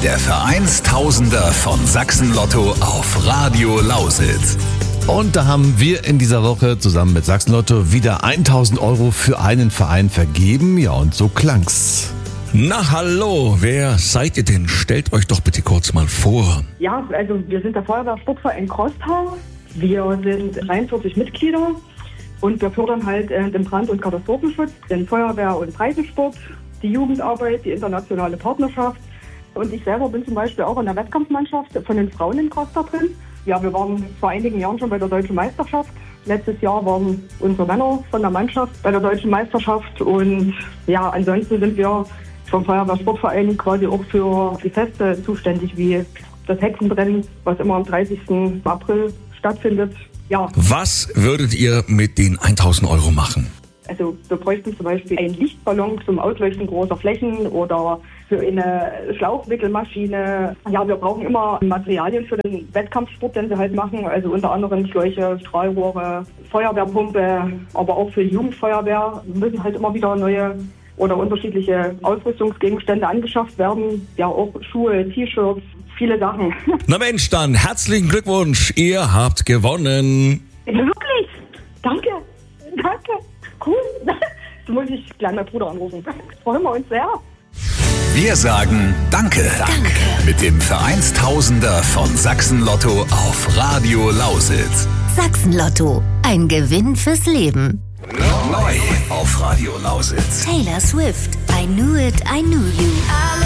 Der Vereinstausender von Sachsen-Lotto auf Radio Lausitz. Und da haben wir in dieser Woche zusammen mit Sachsen-Lotto wieder 1.000 Euro für einen Verein vergeben. Ja, und so klang's. Na hallo, wer seid ihr denn? Stellt euch doch bitte kurz mal vor. Ja, also wir sind der Feuerwehrsportverein Crosstown. Wir sind 43 Mitglieder und wir fördern halt den Brand- und Katastrophenschutz, den Feuerwehr- und Breitensport, die Jugendarbeit, die internationale Partnerschaft. Und ich selber bin zum Beispiel auch in der Wettkampfmannschaft von den Frauen in Crosstown drin. Ja, wir waren vor einigen Jahren schon bei der Deutschen Meisterschaft. Letztes Jahr waren unsere Männer von der Mannschaft bei der Deutschen Meisterschaft. Und ja, ansonsten sind wir vom Feuerwehrsportverein quasi auch für die Feste zuständig, wie das Hexenbrennen, was immer am 30. April stattfindet. Ja. Was würdet ihr mit den 1.000 Euro machen? Also wir bräuchten zum Beispiel einen Lichtballon zum Ausleuchten großer Flächen oder für eine Schlauchwickelmaschine. Ja, wir brauchen immer Materialien für den Wettkampfsport, den wir halt machen. Also unter anderem Schläuche, Strahlrohre, Feuerwehrpumpe, aber auch für die Jugendfeuerwehr müssen halt immer wieder neue oder unterschiedliche Ausrüstungsgegenstände angeschafft werden. Ja, auch Schuhe, T-Shirts, viele Sachen. Na Mensch, dann herzlichen Glückwunsch, ihr habt gewonnen. Wirklich? Danke. Cool. Jetzt muss ich gleich meinen Bruder anrufen. Freuen wir uns sehr. Wir sagen Danke. Mit dem Vereinstausender von Sachsen-Lotto auf Radio Lausitz. Sachsen-Lotto. Ein Gewinn fürs Leben. Neu auf Radio Lausitz. Taylor Swift. I knew it, I knew you.